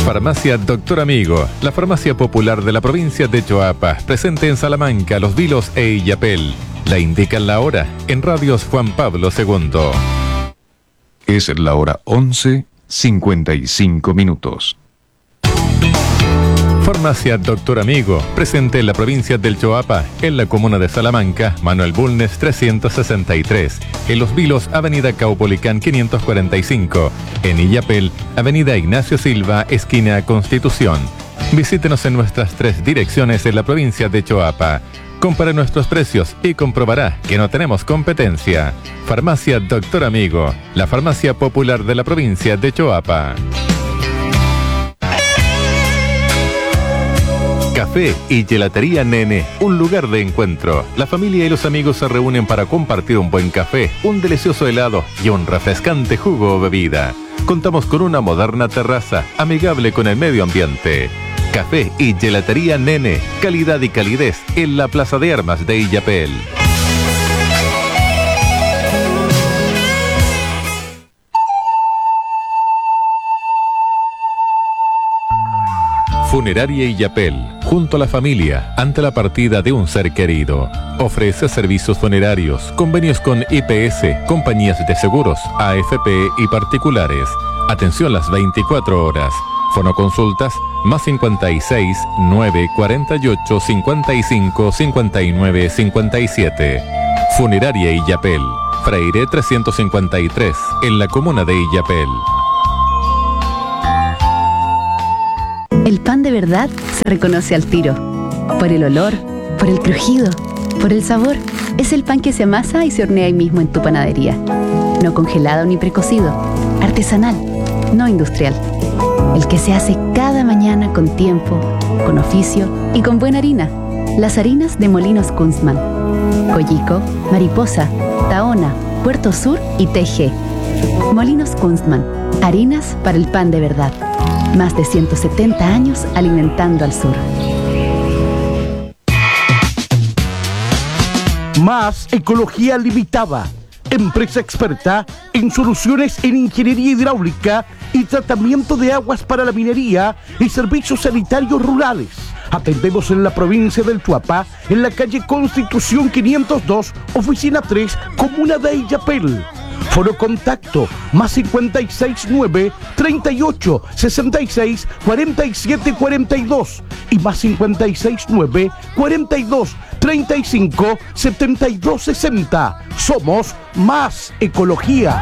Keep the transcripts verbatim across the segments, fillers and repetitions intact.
Farmacia Doctor Amigo, la farmacia popular de la provincia de Choapa, presente en Salamanca, Los Vilos e Illapel. La indican la hora en Radios Juan Pablo segundo. Es la hora once, cincuenta y cinco minutos. Farmacia Doctor Amigo, presente en la provincia del Choapa, en la comuna de Salamanca, Manuel Bulnes trescientos sesenta y tres, en Los Vilos, avenida Caupolicán quinientos cuarenta y cinco, en Illapel, avenida Ignacio Silva, esquina Constitución. Visítenos en nuestras tres direcciones en la provincia de Choapa. Compare nuestros precios y comprobará que no tenemos competencia. Farmacia Doctor Amigo, la farmacia popular de la provincia de Choapa. Café y Gelatería Nene, un lugar de encuentro. La familia y los amigos se reúnen para compartir un buen café, un delicioso helado y un refrescante jugo o bebida. Contamos con una moderna terraza, amigable con el medio ambiente. Café y Gelatería Nene, calidad y calidez en la Plaza de Armas de Illapel. Funeraria Illapel, junto a la familia, ante la partida de un ser querido. Ofrece servicios funerarios, convenios con I P S, compañías de seguros, A F P y particulares. Atención las veinticuatro horas. Fonoconsultas más cincuenta y seis, nueve, cuarenta y ocho, cincuenta y cinco, cincuenta y nueve, cincuenta y siete. Funeraria Illapel, Freire trescientos cincuenta y tres, en la comuna de Illapel. El pan de verdad se reconoce al tiro. Por el olor, por el crujido, por el sabor. Es el pan que se amasa y se hornea ahí mismo en tu panadería. No congelado ni precocido. Artesanal, no industrial. El que se hace cada mañana con tiempo, con oficio y con buena harina. Las harinas de Molinos Kunstmann. Coyico, Mariposa, Tahona, Puerto Sur y T G. Molinos Kunstmann. Harinas para el pan de verdad. Más de ciento setenta años alimentando al sur. Más Ecología Limitada, empresa experta en soluciones en ingeniería hidráulica y tratamiento de aguas para la minería y servicios sanitarios rurales. Atendemos en la provincia del Choapa, en la calle Constitución quinientos dos, oficina tres, comuna de Illapel. Foro contacto más cincuenta y seis nueve, treinta y ocho, sesenta y seis, cuarenta y siete, cuarenta y dos y más cincuenta y seis nueve, cuarenta y dos, treinta y cinco, setenta y dos, sesenta. Somos Más Ecología.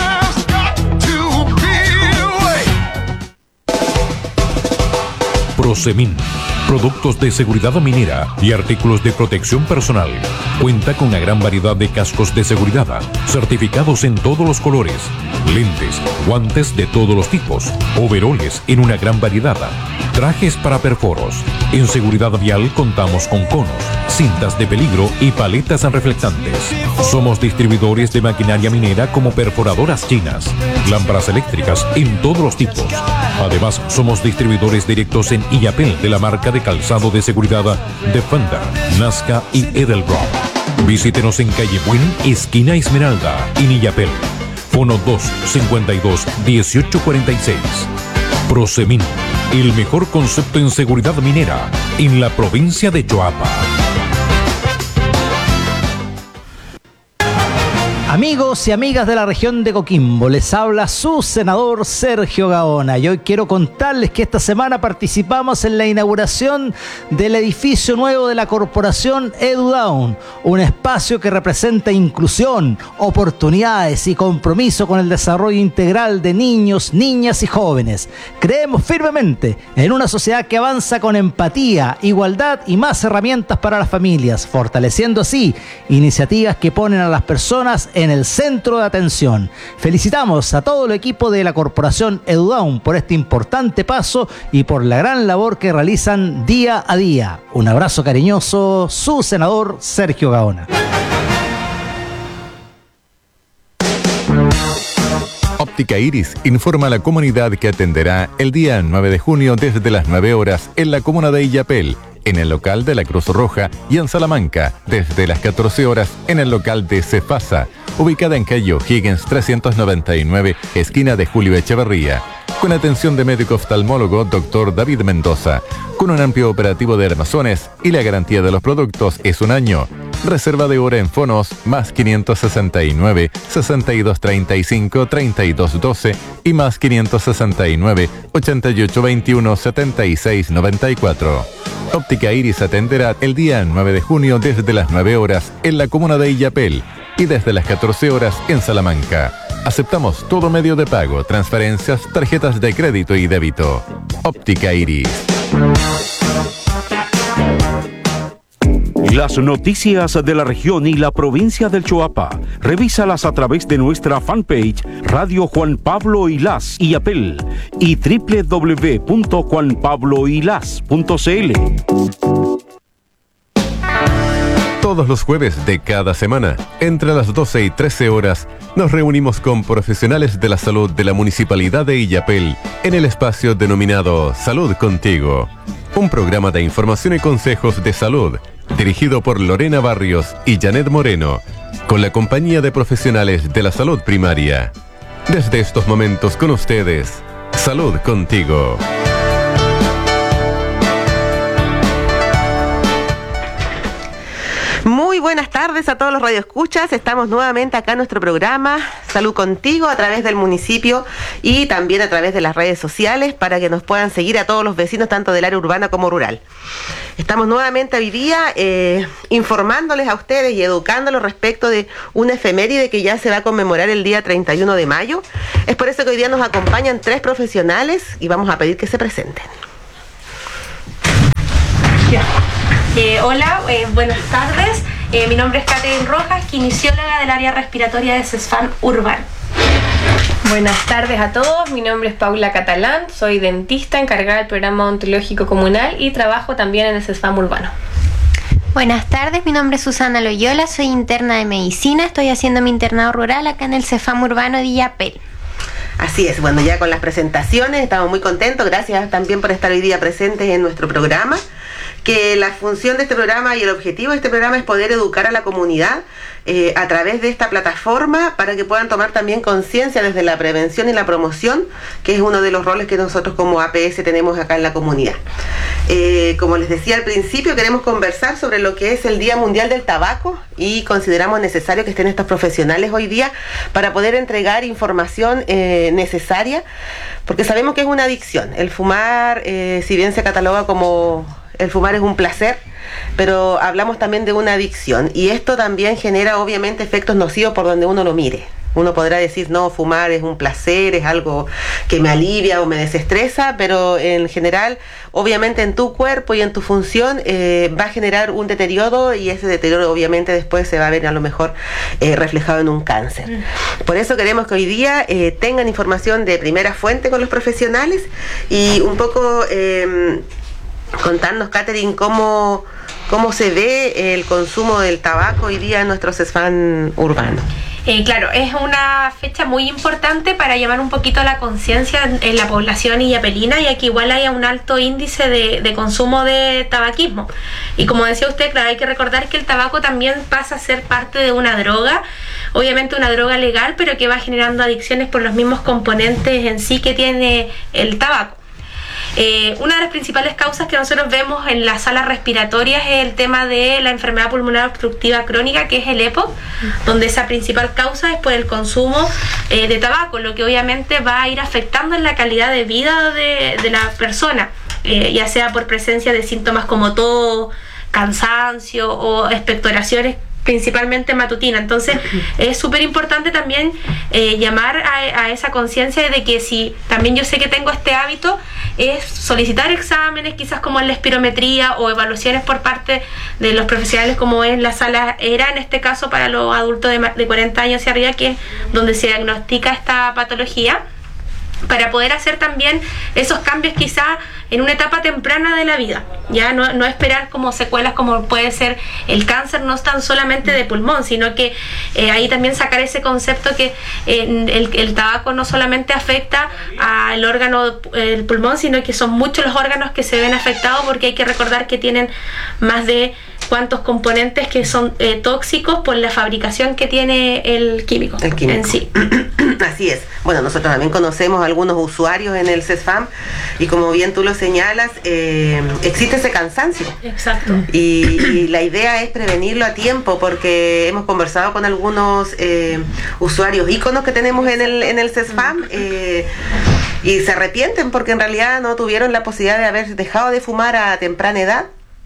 Prosemin, productos de seguridad minera y artículos de protección personal. Cuenta con una gran variedad de cascos de seguridad, certificados en todos los colores, lentes, guantes de todos los tipos, overoles en una gran variedad, trajes para perforos. En seguridad vial contamos con conos, cintas de peligro y paletas reflectantes. Somos distribuidores de maquinaria minera como perforadoras chinas, lámparas eléctricas en todos los tipos. Además, somos distribuidores directos en Illapel de la marca de calzado de seguridad Defender, Nazca y Edelbrock. Visítenos en calle Buen, esquina Esmeralda, en Illapel. Fono dos, cincuenta y dos, dieciocho cuarenta y seis. Prosemin, el mejor concepto en seguridad minera en la provincia de Choapa. Amigos y amigas de la región de Coquimbo, les habla su senador Sergio Gaona y hoy quiero contarles que esta semana participamos en la inauguración del edificio nuevo de la corporación EduDown, un espacio que representa inclusión, oportunidades y compromiso con el desarrollo integral de niños, niñas y jóvenes. Creemos firmemente en una sociedad que avanza con empatía, igualdad y más herramientas para las familias, fortaleciendo así iniciativas que ponen a las personas en el centro de atención. Felicitamos a todo el equipo de la corporación EduDown por este importante paso y por la gran labor que realizan día a día. Un abrazo cariñoso, su senador Sergio Gaona. Óptica Iris informa a la comunidad que atenderá el día nueve de junio desde las nueve horas en la comuna de Illapel, en el local de la Cruz Roja, y en Salamanca desde las catorce horas en el local de Cefasa, ubicada en calle Higgins trescientos noventa y nueve, esquina de Julio Echeverría. con atención de médico oftalmólogo doctor David Mendoza, con un amplio operativo de armazones y la garantía de los productos es un año. Reserva de hora en fonos más quinientos sesenta y nueve, sesenta y dos treinta y cinco, treinta y dos doce y más quinientos sesenta y nueve, ochenta y ocho veintiuno, setenta y seis noventa y cuatro. Óptica Iris atenderá el día nueve de junio desde las nueve horas en la comuna de Illapel y desde las catorce horas en Salamanca. Aceptamos todo medio de pago, transferencias, tarjetas de crédito y débito. Óptica Iris. Las noticias de la región y la provincia del Choapa, revísalas a través de nuestra fanpage Radio Juan Pablo Ilás Illapel y doble u doble u doble u punto juan pablo ilás punto c l. Todos los jueves de cada semana, entre las doce y trece horas, nos reunimos con profesionales de la salud de la Municipalidad de Illapel en el espacio denominado Salud Contigo, un programa de información y consejos de salud dirigido por Lorena Barrios y Janet Moreno, con la compañía de profesionales de la salud primaria. Desde estos momentos con ustedes, Salud Contigo. Muy buenas tardes a todos los radioescuchas. Estamos nuevamente acá en nuestro programa Salud Contigo a través del municipio y también a través de las redes sociales para que nos puedan seguir a todos los vecinos tanto del área urbana como rural. Estamos nuevamente hoy día eh, informándoles a ustedes y educándolos respecto de una efeméride que ya se va a conmemorar el día treinta y uno de mayo. Es por eso que hoy día nos acompañan tres profesionales y vamos a pedir que se presenten. Ya. Eh, hola, eh, buenas tardes. Eh, mi nombre es Catherine Rojas, kinesióloga del área respiratoria de CESFAM Urbano. Buenas tardes a todos, mi nombre es Paula Catalán, soy dentista encargada del programa odontológico comunal y trabajo también en el CESFAM Urbano. Buenas tardes, mi nombre es Susana Loyola, soy interna de medicina, estoy haciendo mi internado rural acá en el CESFAM Urbano de Illapel. Así es, bueno, ya con las presentaciones estamos muy contentos, gracias también por estar hoy día presentes en nuestro programa, que la función de este programa y el objetivo de este programa es poder educar a la comunidad eh, a través de esta plataforma para que puedan tomar también conciencia desde la prevención y la promoción, que es uno de los roles que nosotros como A P S tenemos acá en la comunidad. Eh, como les decía al principio, queremos conversar sobre lo que es el Día Mundial del Tabaco y consideramos necesario que estén estos profesionales hoy día para poder entregar información eh, necesaria, porque sabemos que es una adicción. El fumar, eh, si bien se cataloga como el fumar es un placer, pero hablamos también de una adicción y esto también genera obviamente efectos nocivos por donde uno lo mire. Uno podrá decir, no, fumar es un placer, es algo que me alivia o me desestresa, pero en general, obviamente en tu cuerpo y en tu función eh, va a generar un deterioro y ese deterioro obviamente después se va a ver a lo mejor eh, reflejado en un cáncer. Mm. Por eso queremos que hoy día eh, tengan información de primera fuente con los profesionales y un poco eh, contarnos, Catherine, cómo, cómo se ve el consumo del tabaco hoy día en nuestro CESFAM urbano. Eh, claro, es una fecha muy importante para llamar un poquito la conciencia en, en la población illapelina, ya que igual hay un alto índice de, de consumo de tabaquismo. Y como decía usted, claro, hay que recordar que el tabaco también pasa a ser parte de una droga, obviamente una droga legal, pero que va generando adicciones por los mismos componentes en sí que tiene el tabaco. Eh, una de las principales causas que nosotros vemos en las salas respiratorias es el tema de la enfermedad pulmonar obstructiva crónica, que es el E P O C, donde esa principal causa es por el consumo eh, de tabaco, lo que obviamente va a ir afectando en la calidad de vida de, de la persona, eh, ya sea por presencia de síntomas como tos, cansancio o expectoraciones principalmente matutina. Entonces es súper importante también eh, llamar a, a esa conciencia de que si también yo sé que tengo este hábito, es solicitar exámenes quizás como en la espirometría o evaluaciones por parte de los profesionales como es la sala ERA, en este caso para los adultos de, de cuarenta años hacia arriba, que es donde se diagnostica esta patología, para poder hacer también esos cambios quizá en una etapa temprana de la vida, ya no, no esperar como secuelas como puede ser el cáncer, no tan solamente de pulmón, sino que eh, ahí también sacar ese concepto que eh, el, el tabaco no solamente afecta al órgano el pulmón, sino que son muchos los órganos que se ven afectados, porque hay que recordar que tienen más de cuantos componentes que son eh, tóxicos por la fabricación que tiene el químico, el químico. en sí. Así es. Bueno, nosotros también conocemos algunos usuarios en el CESFAM y como bien tú lo señalas, eh, existe ese cansancio. Exacto. Y, y la idea es prevenirlo a tiempo, porque hemos conversado con algunos eh, usuarios íconos que tenemos en el, en el CESFAM eh, y se arrepienten porque en realidad no tuvieron la posibilidad de haber dejado de fumar a temprana edad.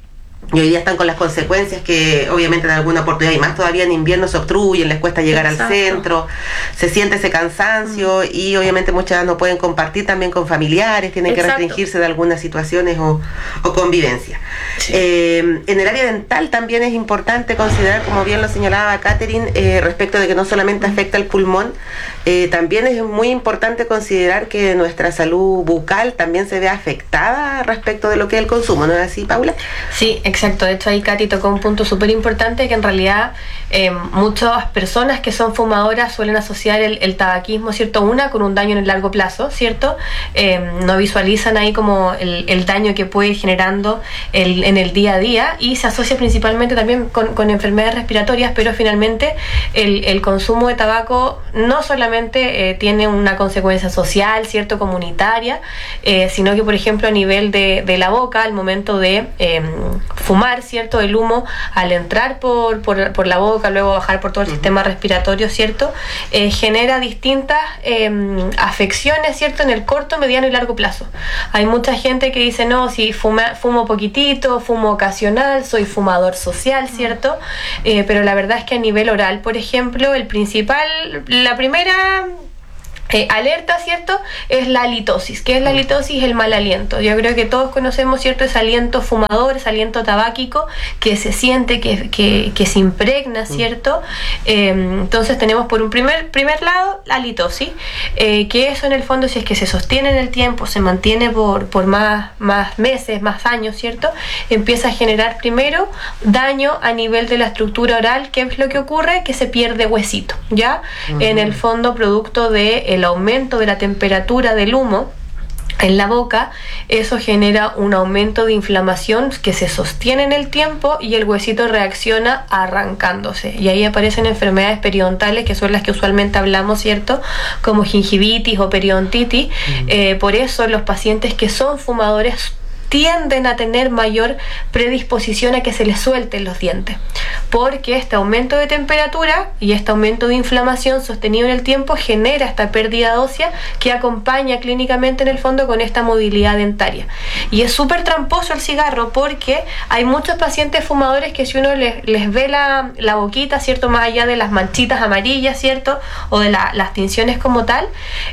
Y hoy día están con las consecuencias que obviamente en alguna oportunidad y más todavía en invierno se obstruyen, les cuesta llegar Exacto. al centro, se siente ese cansancio mm. y obviamente muchas no pueden compartir también con familiares, tienen Exacto. que restringirse de algunas situaciones o, o convivencia. Sí. Eh, en el área dental también es importante considerar, como bien lo señalaba Catherine, eh, respecto de que no solamente afecta el pulmón, eh, también es muy importante considerar que nuestra salud bucal también se ve afectada respecto de lo que es el consumo, ¿no es así, Paula? Sí, exacto. De hecho, ahí Katy tocó un punto súper importante, que en realidad eh, muchas personas que son fumadoras suelen asociar el, el tabaquismo, ¿cierto? Una, con un daño en el largo plazo, ¿cierto? Eh, no visualizan ahí como el, el daño que puede ir generando el, en el día a día, y se asocia principalmente también con, con enfermedades respiratorias, pero finalmente el, el consumo de tabaco no solamente eh, tiene una consecuencia social, ¿cierto? Comunitaria, eh, sino que, por ejemplo, a nivel de, de la boca, al momento de eh, fumar, ¿cierto? El humo al entrar por, por, por la boca, luego bajar por todo el uh-huh. sistema respiratorio, ¿cierto? Eh, genera distintas eh, afecciones, ¿cierto? En el corto, mediano y largo plazo. Hay mucha gente que dice, no, si fuma, fumo poquitito, fumo ocasional, soy fumador social, ¿cierto? Eh, pero la verdad es que a nivel oral, por ejemplo, el principal, la primera... Eh, alerta, ¿cierto? Es la halitosis. ¿Qué es la halitosis? El mal aliento. Yo creo que todos conocemos, ¿cierto? Ese aliento fumador, ese aliento tabáquico que se siente, que, que, que se impregna, ¿cierto? Eh, entonces tenemos por un primer, primer lado la halitosis, eh, que eso en el fondo, si es que se sostiene en el tiempo, se mantiene por, por más, más meses, más años, ¿cierto? Empieza a generar primero daño a nivel de la estructura oral. ¿Qué es lo que ocurre? Que se pierde huesito, ¿ya? Uh-huh. En el fondo, producto de el aumento de la temperatura del humo en la boca, eso genera un aumento de inflamación que se sostiene en el tiempo y el huesito reacciona arrancándose, y ahí aparecen enfermedades periodontales, que son las que usualmente hablamos, ¿cierto? Como gingivitis o periodontitis. Mm. Eh, por eso los pacientes que son fumadores tienden a tener mayor predisposición a que se les suelten los dientes, porque este aumento de temperatura y este aumento de inflamación sostenido en el tiempo genera esta pérdida ósea que acompaña clínicamente en el fondo con esta movilidad dentaria. Y es súper tramposo el cigarro, porque hay muchos pacientes fumadores que si uno les, les ve la, la boquita, ¿cierto? Más allá de las manchitas amarillas, ¿cierto? O de la, las tinciones como tal,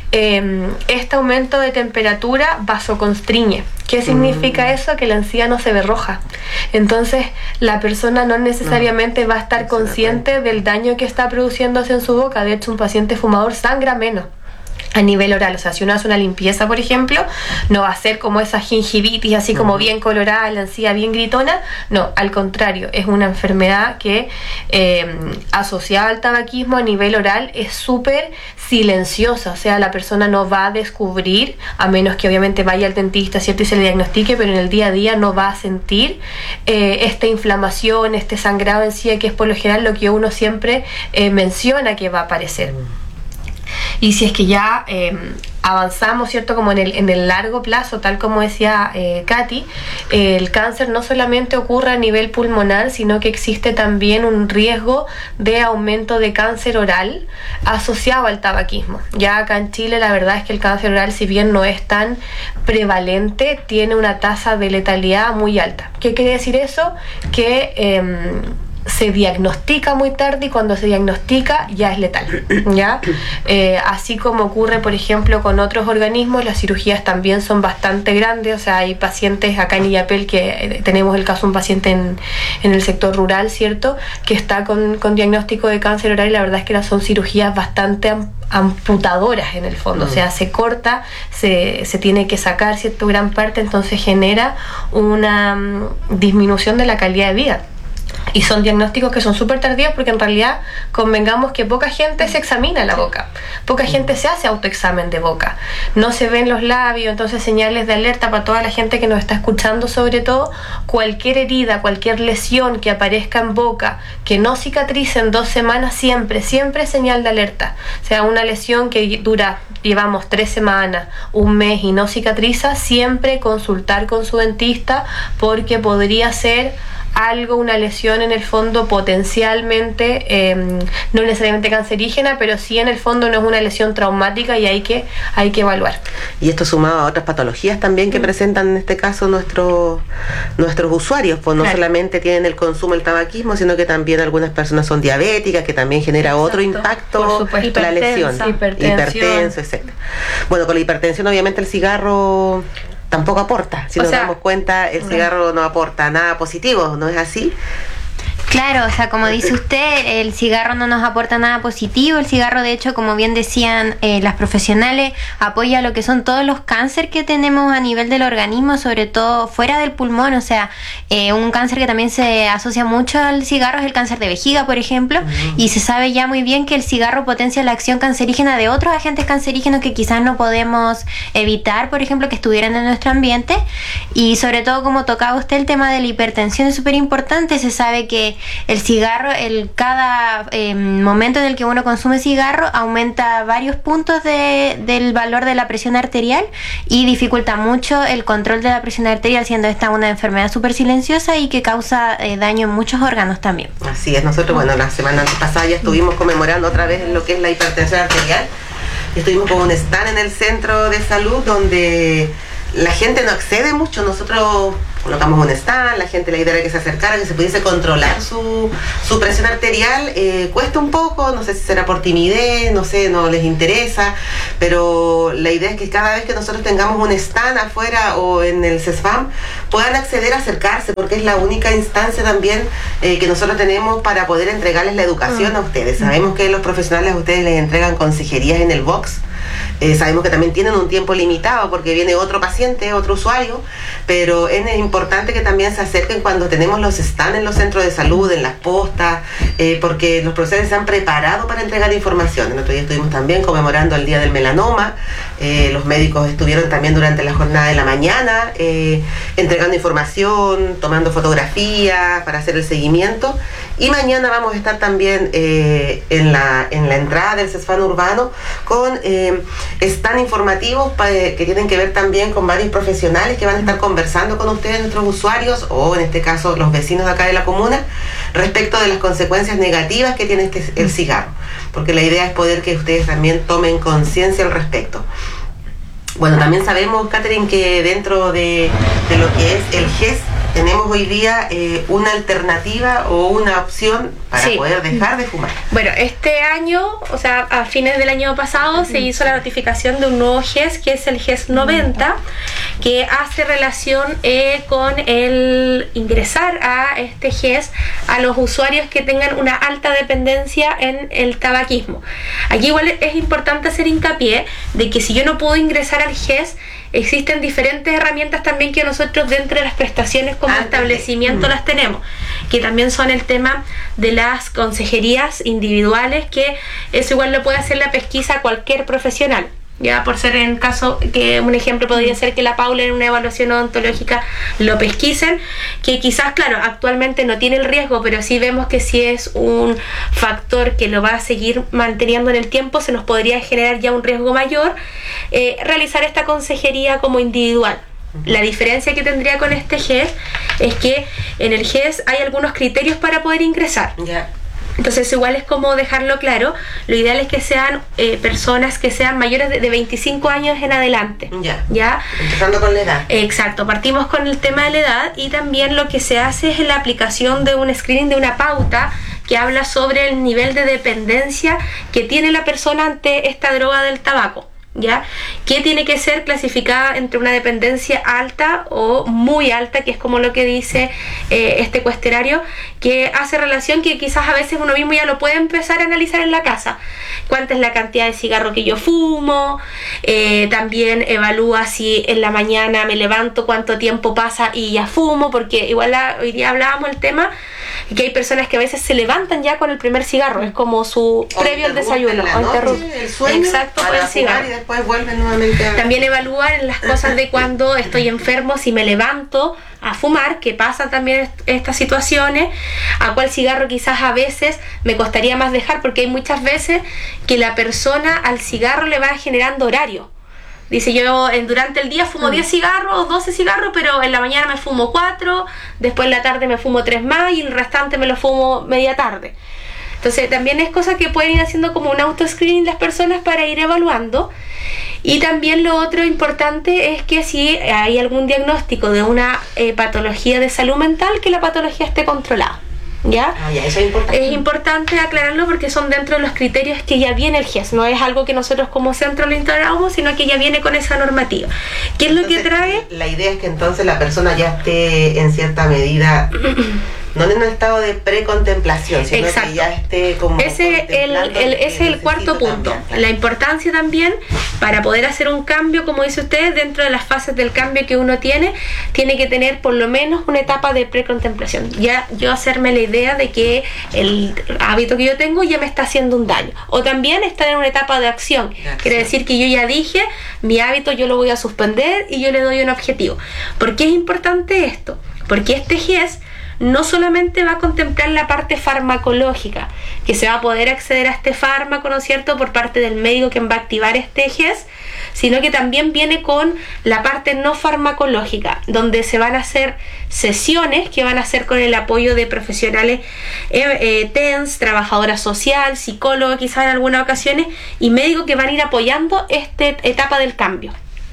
eh, este aumento de temperatura vasoconstriñe. ¿Qué significa eso? Que la encía no se ve roja. Entonces la persona no necesariamente va a estar consciente del daño que está produciéndose en su boca. De hecho, un paciente fumador sangra menos a nivel oral. O sea, si uno hace una limpieza, por ejemplo, no va a ser como esa gingivitis así como bien colorada, la encía bien gritona. No, al contrario, es una enfermedad que eh, asociada al tabaquismo a nivel oral es súper silenciosa. O sea, la persona no va a descubrir, a menos que obviamente vaya al dentista, ¿cierto? Y se le diagnostique, pero en el día a día no va a sentir eh, esta inflamación, este sangrado en sí, que es por lo general lo que uno siempre eh, menciona que va a aparecer. Y si es que ya eh, avanzamos, ¿cierto? Como en el, en el largo plazo, tal como decía eh, Katy, eh, el cáncer no solamente ocurre a nivel pulmonar, sino que existe también un riesgo de aumento de cáncer oral asociado al tabaquismo. Ya acá en Chile la verdad es que el cáncer oral, si bien no es tan prevalente, tiene una tasa de letalidad muy alta. ¿Qué quiere decir eso? Que eh, se diagnostica muy tarde, y cuando se diagnostica ya es letal, ¿ya? Eh, así como ocurre, por ejemplo, con otros organismos, las cirugías también son bastante grandes. O sea, hay pacientes acá en Illapel, que eh, tenemos el caso de un paciente en, en el sector rural, ¿cierto? Que está con, con diagnóstico de cáncer oral, y la verdad es que son cirugías bastante amputadoras en el fondo. Mm. O sea, se corta, se, se tiene que sacar, ¿cierto? Gran parte, entonces genera una um, disminución de la calidad de vida. Y son diagnósticos que son súper tardíos porque en realidad convengamos que poca gente se examina la boca, poca gente se hace autoexamen de boca, no se ven los labios, entonces señales de alerta para toda la gente que nos está escuchando, sobre todo cualquier herida, cualquier lesión que aparezca en boca, que no cicatrice en dos semanas, siempre, siempre es señal de alerta. O sea, una lesión que dura, llevamos tres semanas, un mes y no cicatriza, siempre consultar con su dentista porque podría ser algo, una lesión en el fondo potencialmente, eh, no necesariamente cancerígena, pero sí en el fondo no es una lesión traumática y hay que, hay que evaluar. Y esto sumado a otras patologías también que mm. presentan en este caso nuestros nuestros usuarios, pues no claro. solamente tienen el consumo del tabaquismo, sino que también algunas personas son diabéticas, que también genera Exacto. otro impacto la lesión, hipertensión, hipertenso, etcétera. Bueno, con la hipertensión obviamente el cigarro tampoco aporta. Si o nos sea, damos cuenta, el cigarro no aporta nada positivo, ¿no es así? Claro, o sea, como dice usted, el cigarro no nos aporta nada positivo. El cigarro, de hecho, como bien decían eh, las profesionales, apoya lo que son todos los cánceres que tenemos a nivel del organismo, sobre todo fuera del pulmón. O sea, eh, un cáncer que también se asocia mucho al cigarro es el cáncer de vejiga, por ejemplo, uh-huh. y se sabe ya muy bien que el cigarro potencia la acción cancerígena de otros agentes cancerígenos que quizás no podemos evitar, por ejemplo, que estuvieran en nuestro ambiente. Y sobre todo, como tocaba usted, el tema de la hipertensión es súper importante. Se sabe que el cigarro, el cada eh, momento en el que uno consume cigarro aumenta varios puntos de, del valor de la presión arterial y dificulta mucho el control de la presión arterial, siendo esta una enfermedad súper silenciosa y que causa eh, daño en muchos órganos también. Así es, nosotros, bueno, la semana pasada ya estuvimos conmemorando otra vez lo que es la hipertensión arterial. Estuvimos con un stand en el centro de salud donde la gente no accede mucho. Nosotros colocamos un stand, la gente, la idea era que se acercara, que se pudiese controlar su, su presión arterial. Eh, cuesta un poco, no sé si será por timidez, no sé, no les interesa, pero la idea es que cada vez que nosotros tengamos un stand afuera o en el CESFAM puedan acceder a acercarse, porque es la única instancia también eh, que nosotros tenemos para poder entregarles la educación a ustedes. Sabemos que los profesionales a ustedes les entregan consejerías en el box. Eh, sabemos que también tienen un tiempo limitado porque viene otro paciente, otro usuario, pero es importante que también se acerquen cuando tenemos los stands en los centros de salud, en las postas, eh, porque los profesionales se han preparado para entregar información. El otro día estuvimos también conmemorando el Día del Melanoma, eh, los médicos estuvieron también durante la jornada de la mañana eh, entregando información, tomando fotografías para hacer el seguimiento, y mañana vamos a estar también eh, en, la, en la entrada del CESFAM urbano con eh, stand informativos pa, eh, que tienen que ver también con varios profesionales que van a estar conversando con ustedes, nuestros usuarios, o en este caso los vecinos de acá de la comuna, respecto de las consecuencias negativas que tiene este, el cigarro, porque la idea es poder que ustedes también tomen conciencia al respecto. Bueno, también sabemos, Catherine, que dentro de, de lo que es el G E S tenemos hoy día eh, una alternativa o una opción para sí. poder dejar de fumar. Bueno, este año, o sea, a fines del año pasado, se hizo la notificación de un nuevo G E S, que es el G E S noventa, que hace relación eh, con el ingresar a este G E S a los usuarios que tengan una alta dependencia en el tabaquismo. Aquí igual es importante hacer hincapié de que si yo no puedo ingresar al G E S, existen diferentes herramientas también que nosotros dentro de las prestaciones como ah, establecimiento mm. las tenemos, que también son el tema de las consejerías individuales, que eso igual lo puede hacer la pesquisa a cualquier profesional. Ya por ser en caso que un ejemplo podría ser que la Paula en una evaluación odontológica lo pesquisen, que quizás, claro, actualmente no tiene el riesgo, pero sí vemos que si es un factor que lo va a seguir manteniendo en el tiempo, se nos podría generar ya un riesgo mayor, eh, realizar esta consejería como individual. La diferencia que tendría con este G E S es que en el G E S hay algunos criterios para poder ingresar. Yeah. Entonces igual es como dejarlo claro, lo ideal es que sean eh, personas que sean mayores de, de veinticinco años en adelante. Ya. ¿Ya? Empezando con la edad. Exacto, partimos con el tema de la edad, y también lo que se hace es la aplicación de un screening, de una pauta que habla sobre el nivel de dependencia que tiene la persona ante esta droga del tabaco. ¿ya? Que tiene que ser clasificada entre una dependencia alta o muy alta, que es como lo que dice eh, este cuestionario, que hace relación que quizás a veces uno mismo ya lo puede empezar a analizar en la casa. ¿Cuánta es la cantidad de cigarro que yo fumo? Eh, también evalúa si en la mañana me levanto, cuánto tiempo pasa y ya fumo, porque igual la, hoy día hablábamos del tema que hay personas que a veces se levantan ya con el primer cigarro, es como su o previo al desayuno, o interrumpe el sueño, exacto, para el cigarro. y después vuelven nuevamente a... También evaluar en las cosas de cuando estoy enfermo, si me levanto a fumar, que pasan también est- estas situaciones, a cuál cigarro quizás a veces me costaría más dejar, porque hay muchas veces que la persona al cigarro le va generando horario. Dice, yo en, durante el día fumo diez cigarros, doce cigarros, pero en la mañana me fumo cuatro, después en la tarde me fumo tres más y el restante me lo fumo media tarde. Entonces también es cosa que pueden ir haciendo como un auto-screening las personas para ir evaluando. Y también lo otro importante es que si hay algún diagnóstico de una eh, patología de salud mental, que la patología esté controlada. ¿Ya? Ah, ya, eso es importante. Es importante aclararlo porque son dentro de los criterios que ya viene el G E S, no es algo que nosotros como centro lo integramos, sino que ya viene con esa normativa. ¿Qué es Entonces, lo que trae? La idea es que entonces la persona ya esté en cierta medida no en un estado de precontemplación, sino Exacto. que ya esté como ese el, el, ese es el cuarto punto, también, claro. La importancia también para poder hacer un cambio, como dice usted, dentro de las fases del cambio que uno tiene, tiene que tener por lo menos una etapa de precontemplación, ya yo hacerme la idea de que el hábito que yo tengo ya me está haciendo un daño, o también estar en una etapa de acción, de acción. Quiere decir que yo ya dije, mi hábito yo lo voy a suspender y yo le doy un objetivo. ¿Por qué es importante esto? Porque este G E S no solamente va a contemplar la parte farmacológica, que se va a poder acceder a este fármaco, ¿no es cierto?, por parte del médico que va a activar este G E S, sino que también viene con la parte no farmacológica, donde se van a hacer sesiones que van a hacer con el apoyo de profesionales eh, eh, T E N S, trabajadora social, psicólogo quizás en algunas ocasiones, y médicos que van a ir apoyando esta etapa del cambio.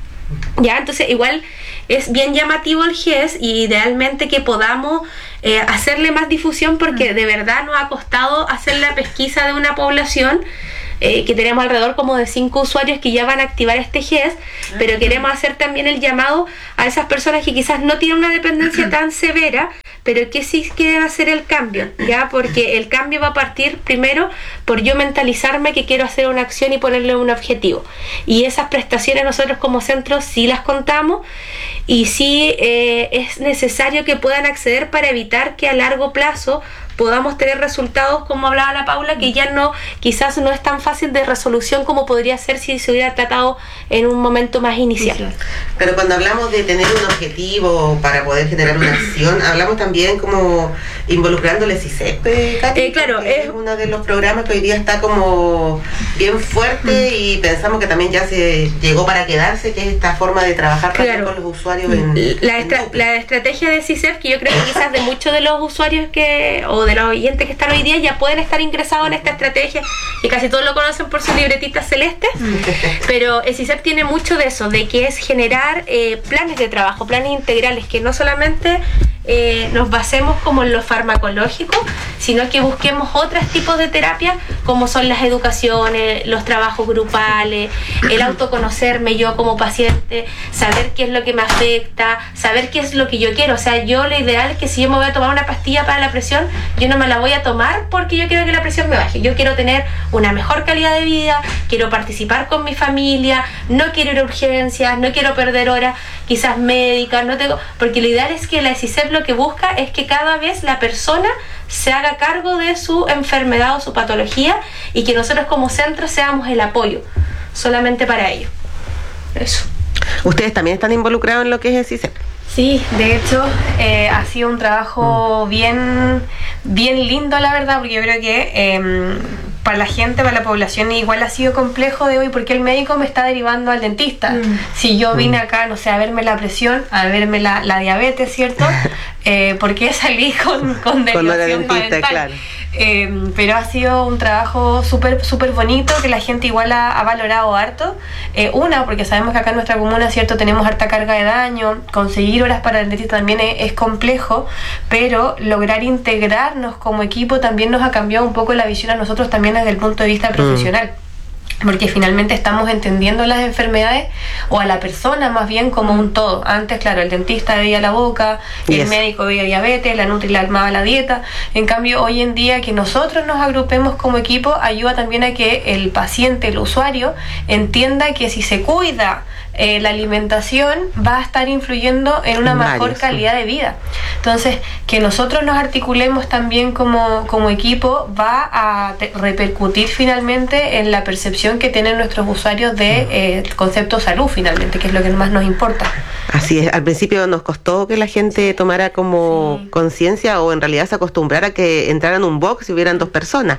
Ya, entonces igual es bien llamativo el G E S y idealmente que podamos eh, hacerle más difusión, porque de verdad nos ha costado hacer la pesquisa de una población eh, que tenemos alrededor como de cinco usuarios que ya van a activar este G E S, pero queremos hacer también el llamado a esas personas que quizás no tienen una dependencia tan severa, pero que sí quieren hacer el cambio, ya, porque el cambio va a partir primero por yo mentalizarme que quiero hacer una acción y ponerle un objetivo, y esas prestaciones nosotros como centro sí las contamos y sí eh, es necesario que puedan acceder para evitar que a largo plazo podamos tener resultados, como hablaba la Paula, que ya no, quizás no es tan fácil de resolución como podría ser si se hubiera tratado en un momento más inicial. Pero cuando hablamos de tener un objetivo para poder generar una acción, hablamos también como involucrando el CISEP, Katy, eh, claro, es, es uno de los programas que hoy día está como bien fuerte, mm. y pensamos que también ya se llegó para quedarse, que es esta forma de trabajar claro. con los usuarios en la, estra en la estrategia de CISEP, que yo creo que quizás de muchos de los usuarios que o de los oyentes que están hoy día ya pueden estar ingresados en esta estrategia, y casi todos lo conocen por sus libretitas celestes, pero el CISEP tiene mucho de eso, de que es generar eh, planes de trabajo, planes integrales, que no solamente eh, nos basemos como en lo farmacológico, sino que busquemos otros tipos de terapias, como son las educaciones, los trabajos grupales, el autoconocerme yo como paciente, saber qué es lo que me afecta, saber qué es lo que yo quiero. O sea, yo lo ideal es que si yo me voy a tomar una pastilla para la presión, yo no me la voy a tomar porque yo quiero que la presión me baje. Yo quiero tener una mejor calidad de vida, quiero participar con mi familia, no quiero ir a urgencias, no quiero perder horas quizás médicas, no tengo, porque lo ideal es que la CISEP lo que busca es que cada vez la persona se haga cargo de su enfermedad o su patología, y que nosotros como centro seamos el apoyo solamente para ello. Eso. ¿Ustedes también están involucrados en lo que es el CISEP? Sí, de hecho eh, ha sido un trabajo bien, bien lindo, la verdad, porque yo creo que eh, para la gente, para la población, igual ha sido complejo de hoy, porque el médico me está derivando al dentista. Mm. Si yo vine acá, no sé, a verme la presión, a verme la, la diabetes, ¿cierto? Eh, ¿Por qué salí con, con derivación dental? Claro. Eh, pero ha sido un trabajo súper súper bonito, que la gente igual ha, ha valorado harto. Eh, una, porque sabemos que acá en nuestra comuna, ¿cierto?, tenemos harta carga de daño, conseguir horas para el dentista también es, es complejo, pero lograr integrarnos como equipo también nos ha cambiado un poco la visión a nosotros también desde el punto de vista profesional. porque finalmente estamos entendiendo las enfermedades o a la persona más bien como un todo. Antes, claro, el dentista veía la boca, yes. el médico veía diabetes, la nutri le armaba la dieta. En cambio, hoy en día que nosotros nos agrupemos como equipo ayuda también a que el paciente, el usuario, entienda que si se cuida eh, la alimentación va a estar influyendo en una Varios, mejor calidad sí. de vida. Entonces, que nosotros nos articulemos también como, como equipo va a te- repercutir finalmente en la percepción que tienen nuestros usuarios de eh, concepto salud finalmente, que es lo que más nos importa. Así es, al principio nos costó que la gente tomara como sí. conciencia o en realidad se acostumbrara a que entraran un box y hubieran dos personas,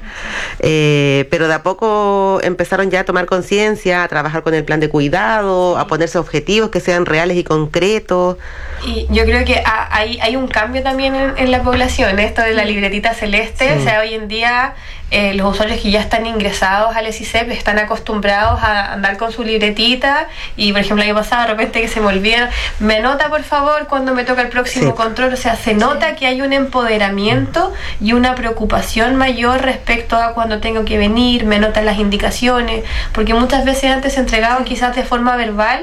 eh, pero de a poco empezaron ya a tomar conciencia, a trabajar con el plan de cuidado, sí. a ponerse objetivos que sean reales y concretos. Y yo creo que hay, hay un cambio también en, en la población, esto de la libretita celeste, sí. o sea, hoy en día eh, los usuarios que ya están ingresados al E S I C E P están acostumbrados a andar con su libretita y, por ejemplo, el año pasado de repente que se me olvida, me anota por favor cuando me toca el próximo sí. control, o sea, se nota sí. que hay un empoderamiento y una preocupación mayor respecto a cuando tengo que venir, me notan las indicaciones, porque muchas veces antes se entregaban quizás de forma verbal.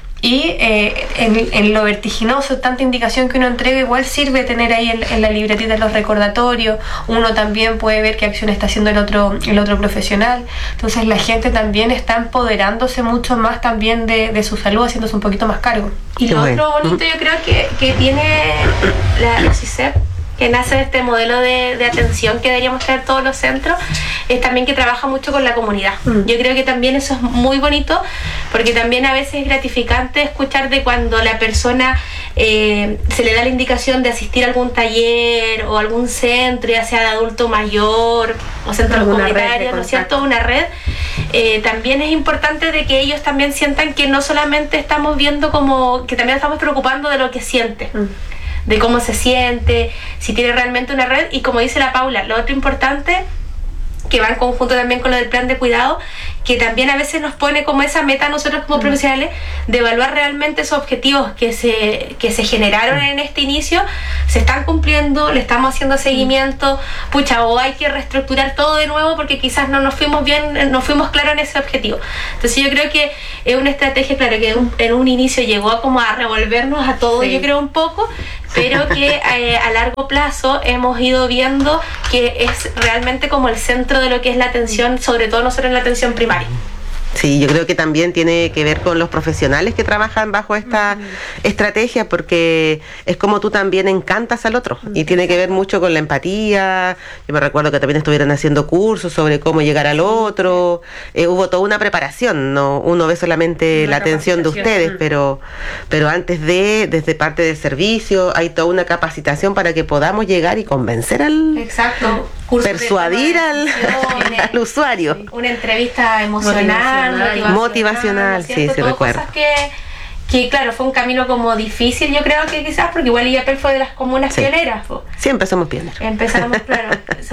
Y eh, en, en lo vertiginoso, tanta indicación que uno entrega, igual sirve tener ahí en, en la libretita los recordatorios. Uno también puede ver qué acción está haciendo el otro el otro profesional. Entonces la gente también está empoderándose mucho más también de, de su salud, haciéndose un poquito más cargo. Y lo otro bonito yo creo que, que tiene la E S I C E P, que nace de este modelo de, de atención que deberíamos tener todos los centros, es también que trabaja mucho con la comunidad. Mm. Yo creo que también eso es muy bonito, porque también a veces es gratificante escuchar de cuando la persona eh, se le da la indicación de asistir a algún taller o algún centro, ya sea de adulto mayor o centros comunitarios, ¿no es cierto? Una red. Eh, también es importante de que ellos también sientan que no solamente estamos viendo como, que también estamos preocupando de lo que siente. Mm. de cómo se siente, si tiene realmente una red. Y como dice la Paula, lo otro importante, que va en conjunto también con lo del plan de cuidado, que también a veces nos pone como esa meta a nosotros como mm. profesionales de evaluar realmente esos objetivos que se, que se generaron mm. en este inicio, se están cumpliendo, le estamos haciendo seguimiento, mm. pucha, o hay que reestructurar todo de nuevo porque quizás no nos fuimos bien, no fuimos claros en ese objetivo. Entonces yo creo que es una estrategia, claro, que un, en un inicio llegó a como a revolvernos a todo, sí. yo creo un poco, pero que eh, a largo plazo hemos ido viendo que es realmente como el centro de lo que es la atención, sobre todo nosotros en la atención primaria. Sí, yo creo que también tiene que ver con los profesionales que trabajan bajo esta uh-huh. estrategia, porque es como tú también encantas al otro uh-huh. y tiene que ver mucho con la empatía. Yo me recuerdo que también estuvieron haciendo cursos sobre cómo llegar al otro. Eh, hubo toda una preparación, no uno ve solamente una la atención de ustedes, uh-huh. pero pero antes de, desde parte del servicio, hay toda una capacitación para que podamos llegar y convencer al... Exacto. Persuadir al, al usuario. Sí. Una entrevista emocional, motivacional, motivacional sí, sí, recuerdo. Cosas que, que, claro, fue un camino como difícil, yo creo que quizás, porque igual Illapel fue de las comunas sí. pioneras. Fue. Sí, empezamos pioneros. Empezamos, claro.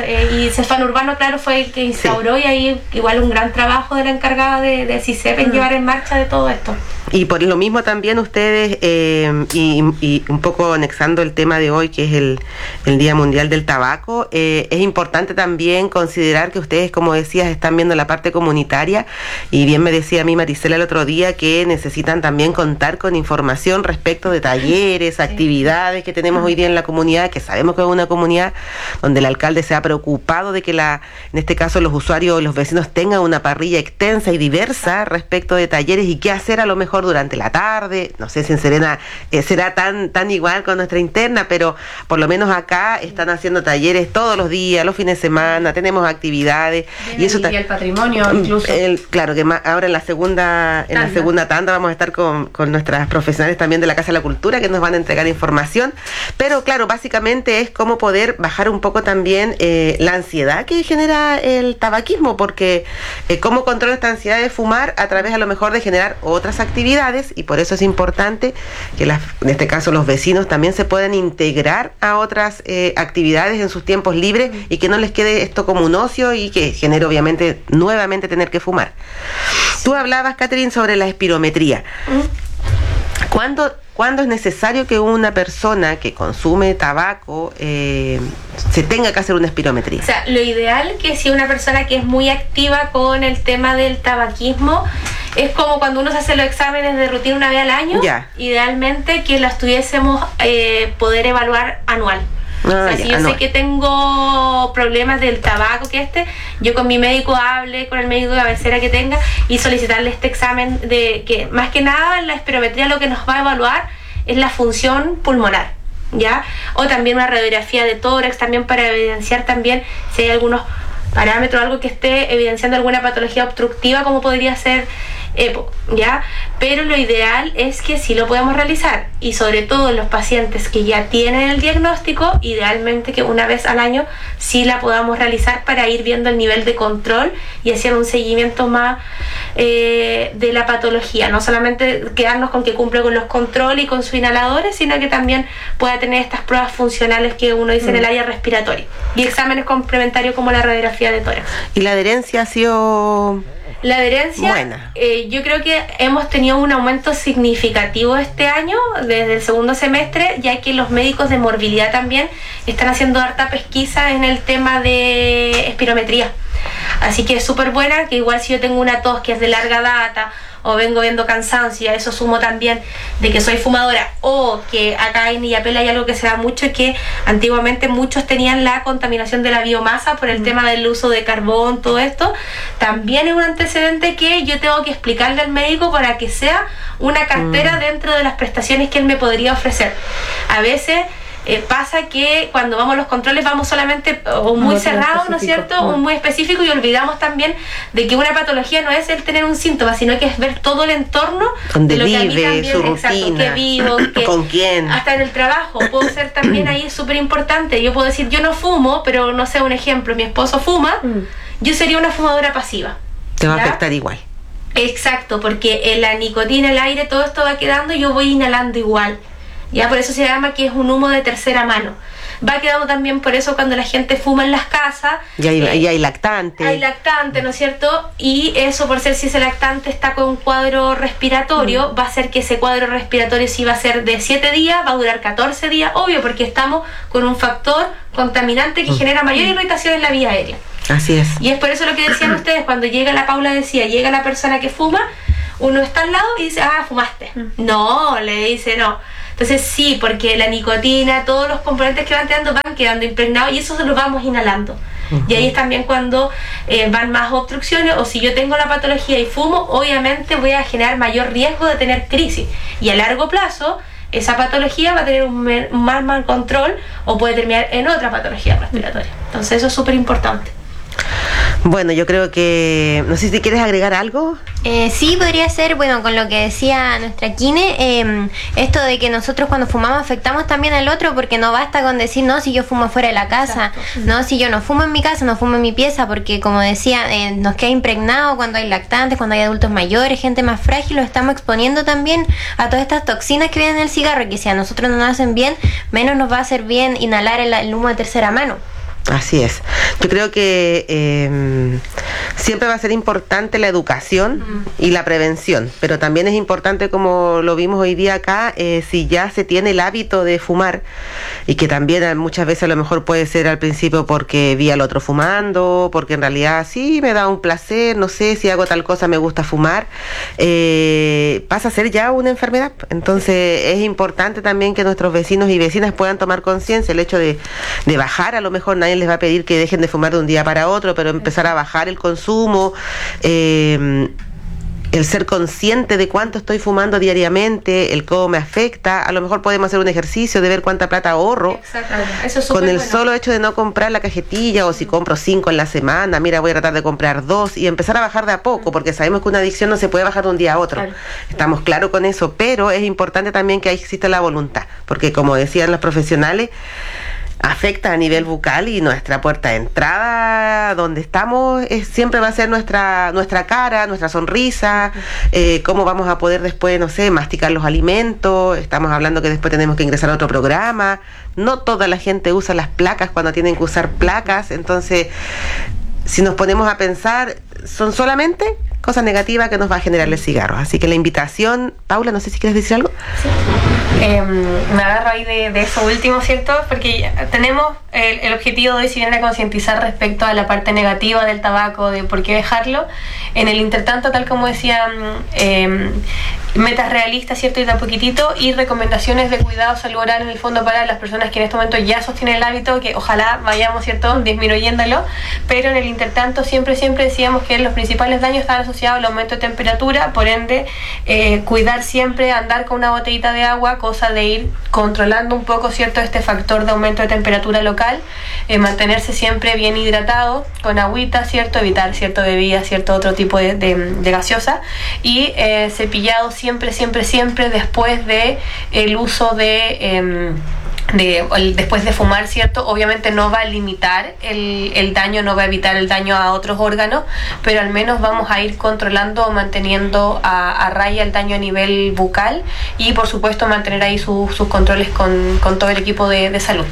Y Cefán Urbano, claro, fue el que instauró sí. y ahí igual un gran trabajo de la encargada de, de C I C E P en mm. llevar en marcha de todo esto. Y por lo mismo también ustedes, eh, y, y un poco anexando el tema de hoy, que es el, el Día Mundial del Tabaco, eh, es importante también considerar que ustedes, como decías, están viendo la parte comunitaria, y bien me decía a mí Marisela el otro día que necesitan también contar con información respecto de talleres, sí. actividades que tenemos hoy día en la comunidad, que sabemos que es una comunidad donde el alcalde se ha preocupado de que la, en este caso los usuarios, los vecinos tengan una parrilla extensa y diversa respecto de talleres y qué hacer a lo mejor durante la tarde. No sé si en Serena eh, será tan tan igual con nuestra interna, pero por lo menos acá están haciendo talleres todos los días, los fines de semana, tenemos actividades. Bien, y eso ta- el patrimonio incluso. El, claro que más, ahora en la segunda en tanda. la segunda tanda vamos a estar con, con nuestras profesionales también de la Casa de la Cultura, que nos van a entregar información, pero claro, básicamente es cómo poder bajar un poco también eh, la ansiedad que genera el tabaquismo, porque eh, cómo controla esta ansiedad de fumar a través a lo mejor de generar otras actividades, y por eso es importante que las, en este caso los vecinos también se puedan integrar a otras eh, actividades en sus tiempos libres y que no les quede esto como un ocio y que genere obviamente nuevamente tener que fumar. Tú hablabas, Catherine, sobre la espirometría. ¿Cuándo ¿cuándo es necesario que una persona que consume tabaco eh, se tenga que hacer una espirometría? O sea, lo ideal que si una persona que es muy activa con el tema del tabaquismo, es como cuando uno se hace los exámenes de rutina una vez al año, ya. Idealmente que las tuviésemos eh, poder evaluar anual. Ah, o sea, ya, si yo anual. sé que tengo problemas del tabaco, que este, yo con mi médico hable, con el médico de cabecera que tenga, y solicitarle este examen de que, más que nada, la espirometría lo que nos va a evaluar es la función pulmonar, ¿ya? O también una radiografía de tórax, también para evidenciar también si hay algunos parámetros, algo que esté evidenciando alguna patología obstructiva, como podría ser EPOC, ¿ya? Pero lo ideal es que sí lo podamos realizar, y sobre todo en los pacientes que ya tienen el diagnóstico, idealmente que una vez al año sí la podamos realizar para ir viendo el nivel de control y hacer un seguimiento más eh, de la patología, no solamente quedarnos con que cumple con los controles y con sus inhaladores, sino que también pueda tener estas pruebas funcionales que uno dice mm. en el área respiratoria, y exámenes complementarios como la radiografía de tórax. ¿Y la adherencia ha sido...? La adherencia, eh, yo creo que hemos tenido un aumento significativo este año, desde el segundo semestre, ya que los médicos de morbilidad también están haciendo harta pesquisa en el tema de espirometría. Así que es súper buena, que igual si yo tengo una tos que es de larga data, o vengo viendo cansancio, y a eso sumo también de que soy fumadora, o que acá en Illapel hay algo que se da mucho, que antiguamente muchos tenían la contaminación de la biomasa por el mm. tema del uso de carbón, todo esto, también es un antecedente que yo tengo que explicarle al médico para que sea una cartera mm. dentro de las prestaciones que él me podría ofrecer. A veces Eh, pasa que cuando vamos a los controles vamos solamente o muy no, cerrados, ¿no es cierto? No. Un muy específico, y olvidamos también de que una patología no es el tener un síntoma, sino que es ver todo el entorno donde de lo vive, que a mí también, su exacto, rutina, que vivo, que con quién, hasta en el trabajo puedo ser también ahí súper importante. Yo puedo decir, yo no fumo, pero no sé, un ejemplo, mi esposo fuma, mm. yo sería una fumadora pasiva. Te va ¿ya? a afectar igual. Exacto, porque en la nicotina, el aire, todo esto va quedando y yo voy inhalando igual. Ya, por eso se llama que es un humo de tercera mano. Va quedando también por eso cuando la gente fuma en las casas. Y hay, eh, y hay lactante. Hay lactante, ¿no es cierto? Y eso, por ser si ese lactante está con un cuadro respiratorio, mm. va a ser que ese cuadro respiratorio, si va a ser de siete días, va a durar catorce días, obvio, porque estamos con un factor contaminante que mm. genera mayor irritación en la vía aérea. Así es. Y es por eso lo que decían ustedes, cuando llega la Paula decía, llega la persona que fuma, uno está al lado y dice, ah, fumaste. Mm. No, le dice no. Entonces sí, porque la nicotina, todos los componentes que van quedando van quedando impregnados, y eso se los vamos inhalando. Uh-huh. Y ahí es también cuando eh, van más obstrucciones, o si yo tengo la patología y fumo, obviamente voy a generar mayor riesgo de tener crisis. Y a largo plazo, esa patología va a tener un, me- un mal mal control, o puede terminar en otra patología respiratoria. Entonces eso es súper importante. Bueno, yo creo que... No sé si quieres agregar algo. Eh, sí, podría ser, bueno, con lo que decía nuestra Kine, eh, esto de que nosotros cuando fumamos afectamos también al otro, porque no basta con decir, no, si yo fumo fuera de la casa, exacto. No, si yo no fumo en mi casa, no fumo en mi pieza, porque como decía, eh, nos queda impregnado cuando hay lactantes, cuando hay adultos mayores, gente más frágil, lo estamos exponiendo también a todas estas toxinas que vienen en el cigarro, y que si a nosotros no nos hacen bien, menos nos va a hacer bien inhalar el, el humo de tercera mano. Así es. Yo creo que eh, siempre va a ser importante la educación mm. y la prevención, pero también es importante, como lo vimos hoy día acá, eh, si ya se tiene el hábito de fumar, y que también muchas veces a lo mejor puede ser al principio porque vi al otro fumando, porque en realidad sí me da un placer, no sé, si hago tal cosa me gusta fumar, eh, pasa a ser ya una enfermedad. Entonces es importante también que nuestros vecinos y vecinas puedan tomar conciencia, el hecho de, de bajar, a lo mejor nadie les va a pedir que dejen de fumar de un día para otro, pero empezar a bajar el consumo, eh, el ser consciente de cuánto estoy fumando diariamente, el cómo me afecta. A lo mejor podemos hacer un ejercicio de ver cuánta plata ahorro. Exactamente. Eso es con el bueno. solo hecho de no comprar la cajetilla, o si compro cinco en la semana, mira, voy a tratar de comprar dos, y empezar a bajar de a poco, porque sabemos que una adicción no se puede bajar de un día a otro. Claro. Estamos claros con eso, pero es importante también que ahí exista la voluntad, porque como decían los profesionales, afecta a nivel bucal, y nuestra puerta de entrada donde estamos es, siempre va a ser nuestra nuestra cara, nuestra sonrisa, eh, cómo vamos a poder después, no sé, masticar los alimentos. Estamos hablando que después tenemos que ingresar a otro programa. No toda la gente usa las placas cuando tienen que usar placas, entonces si nos ponemos a pensar, son solamente cosas negativas que nos va a generar el cigarro. Así que la invitación, Paula, no sé si quieres decir algo. Sí. Eh, me agarro ahí de, de eso último, ¿cierto? Porque tenemos el, el objetivo de hoy, si bien era concientizar respecto a la parte negativa del tabaco, de por qué dejarlo. En el intertanto, tal como decían, eh, metas realistas, ¿cierto? Y tan poquitito, y recomendaciones de cuidado salud oral en el fondo para las personas que en este momento ya sostienen el hábito, que ojalá vayamos, ¿cierto?, disminuyéndolo, pero en el intertanto siempre, siempre decíamos que los principales daños estaban asociados al aumento de temperatura, por ende, eh, cuidar siempre, andar con una botellita de agua, cosa de ir controlando un poco, ¿cierto?, este factor de aumento de temperatura local, eh, mantenerse siempre bien hidratado, con agüita, ¿cierto?, evitar, ¿cierto?, bebidas, ¿cierto?, otro tipo de, de, de gaseosa, y eh, cepillado siempre, siempre, siempre después de el uso de... Eh, De, el, después de fumar, ¿cierto? Obviamente no va a limitar el, el daño, no va a evitar el daño a otros órganos, pero al menos vamos a ir controlando o manteniendo a, a raya el daño a nivel bucal y por supuesto mantener ahí su, sus controles con, con todo el equipo de, de salud.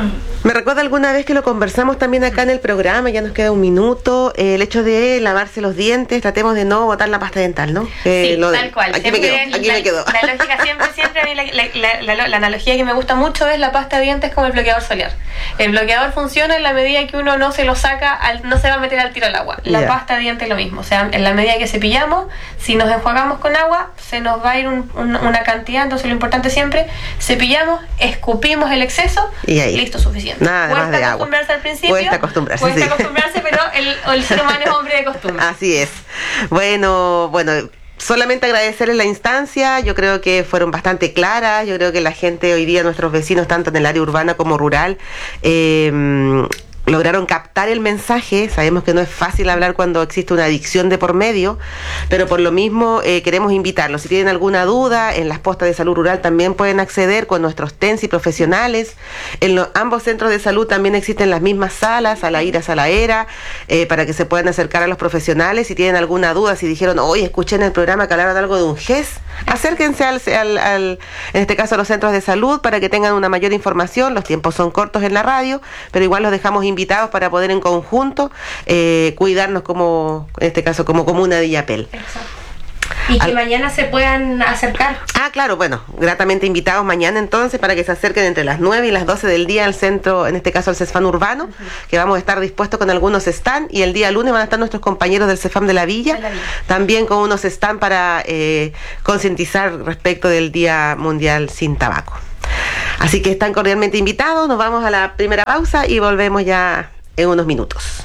Me recuerdo alguna vez que lo conversamos también acá en el programa, ya nos queda un minuto, eh, el hecho de lavarse los dientes, tratemos de no botar la pasta dental, ¿no? Eh, sí, lo de, tal cual. Aquí me quedo, aquí la, me quedo. La lógica siempre, siempre, a mí la, la, la, la, la analogía que me gusta mucho es la pasta de dientes como el bloqueador solar. El bloqueador funciona en la medida que uno no se lo saca, al, no se va a meter al tiro al agua. La yeah. pasta de dientes es lo mismo, o sea, en la medida que cepillamos, si nos enjuagamos con agua, se nos va a ir un, un, una cantidad, entonces lo importante siempre, cepillamos, escupimos el exceso, y ahí. Listo, suficiente. Nada cuesta más de acostumbrarse agua. al principio. Cuesta acostumbrarse. Cuesta sí. acostumbrarse, pero el, el ser humano es hombre de costumbre. Así es. Bueno, bueno. Solamente agradecerles la instancia, yo creo que fueron bastante claras, yo creo que la gente hoy día, nuestros vecinos, tanto en el área urbana como rural, eh, lograron captar el mensaje. Sabemos que no es fácil hablar cuando existe una adicción de por medio, pero por lo mismo eh, queremos invitarlos. Si tienen alguna duda, en las postas de salud rural también pueden acceder con nuestros TENSI profesionales. En los, ambos centros de salud también existen las mismas salas, Salaíra, Salaera, eh, para que se puedan acercar a los profesionales. Si tienen alguna duda, si dijeron, oye, escuché en el programa que hablaron algo de un G E S, acérquense al, al, al, en este caso a los centros de salud para que tengan una mayor información. Los tiempos son cortos en la radio, pero igual los dejamos invitados invitados para poder en conjunto eh, cuidarnos como, en este caso, como comuna de Illapel. Exacto. Y que Al... mañana se puedan acercar. Ah, claro, bueno, gratamente invitados mañana entonces para que se acerquen entre las nueve y las doce del día al centro, en este caso al CESFAM Urbano, uh-huh. que vamos a estar dispuestos con algunos stands, y el día lunes van a estar nuestros compañeros del CEFAM de la Villa, de la Villa. También con unos stands para eh, concientizar respecto del Día Mundial Sin Tabaco. Así que están cordialmente invitados, nos vamos a la primera pausa y volvemos ya en unos minutos.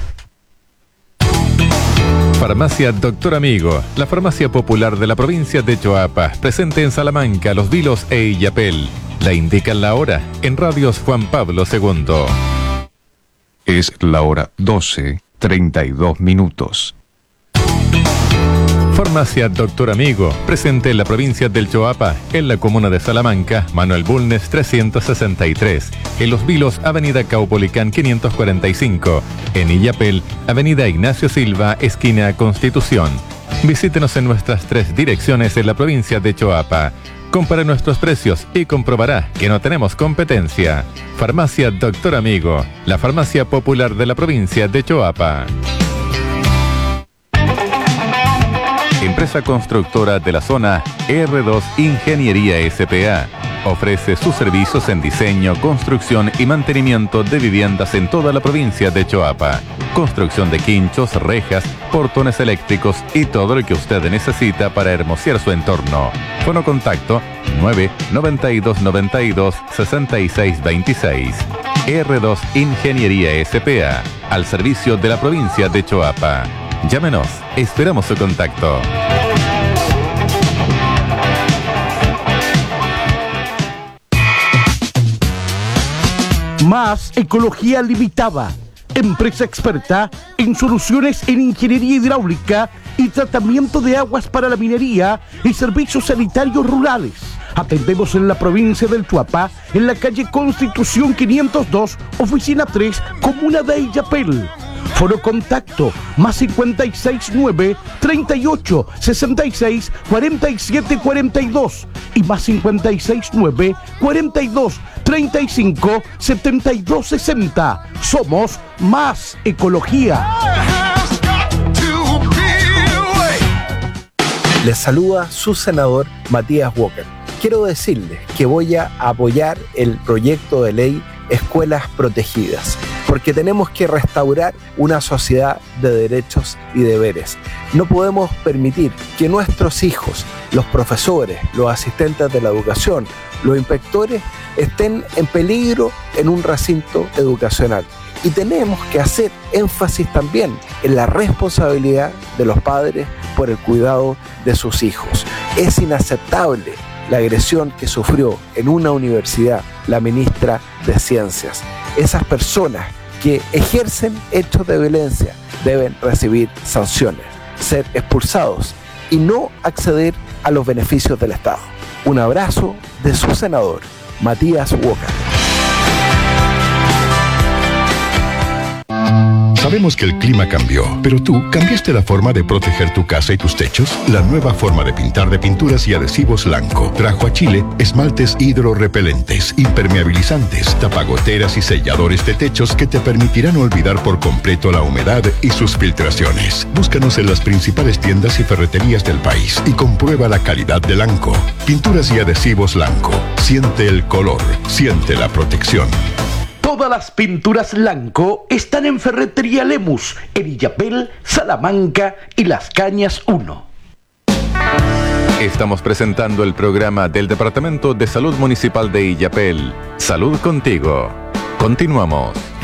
Farmacia Doctor Amigo, la farmacia popular de la provincia de Choapa, presente en Salamanca, Los Vilos e Illapel. La indican la hora en Radios Juan Pablo segundo. Es la hora doce, treinta y dos minutos. Farmacia Doctor Amigo, presente en la provincia del Choapa, en la comuna de Salamanca, Manuel Bulnes trescientos sesenta y tres, en Los Vilos, Avenida Caupolicán quinientos cuarenta y cinco, en Illapel, Avenida Ignacio Silva, esquina Constitución. Visítenos en nuestras tres direcciones en la provincia de Choapa. Compare nuestros precios y comprobará que no tenemos competencia. Farmacia Doctor Amigo, la farmacia popular de la provincia de Choapa. Empresa constructora de la zona R dos Ingeniería S P A. Ofrece sus servicios en diseño, construcción y mantenimiento de viviendas en toda la provincia de Choapa. Construcción de quinchos, rejas, portones eléctricos y todo lo que usted necesita para hermosear su entorno. Fono contacto nueve noventa y dos noventa y dos sesenta y seis veintiséis. R dos Ingeniería S P A, al servicio de la provincia de Choapa. Llámenos, esperamos su contacto. Más Ecología Limitada, empresa experta en soluciones en ingeniería hidráulica y tratamiento de aguas para la minería y servicios sanitarios rurales. Atendemos en la provincia del Choapa, en la calle Constitución quinientos dos, oficina tres, comuna de Illapel. Foro contacto más cincuenta y seis nueve, treinta y ocho, sesenta y seis, cuarenta y siete cuarenta y dos y más cincuenta y seis nueve, cuarenta y dos, treinta y cinco, setenta y dos sesenta. Somos Más Ecología. Les saluda su senador Matías Walker. quiero decirles que voy a apoyar el proyecto de ley Escuelas Protegidas, porque tenemos que restaurar una sociedad de derechos y deberes. No podemos permitir que nuestros hijos, los profesores, los asistentes de la educación, los inspectores, estén en peligro en un recinto educacional. Y tenemos que hacer énfasis también en la responsabilidad de los padres por el cuidado de sus hijos. Es inaceptable la agresión que sufrió en una universidad la ministra de Ciencias. Esas personas que ejercen hechos de violencia deben recibir sanciones, ser expulsados y no acceder a los beneficios del Estado. Un abrazo de su senador, Matías Walker. Sabemos que el clima cambió, pero tú cambiaste la forma de proteger tu casa y tus techos. La nueva forma de pintar de Pinturas y Adhesivos Lanco trajo a Chile esmaltes hidrorrepelentes, impermeabilizantes, tapagoteras y selladores de techos que te permitirán olvidar por completo la humedad y sus filtraciones. Búscanos en las principales tiendas y ferreterías del país y comprueba la calidad de Lanco. Pinturas y Adhesivos Lanco. Siente el color, siente la protección. Todas las pinturas Lanco están en Ferretería Lemus, en Illapel, Salamanca y Las Cañas uno. Estamos presentando el programa del Departamento de Salud Municipal de Illapel. Salud contigo. Continuamos.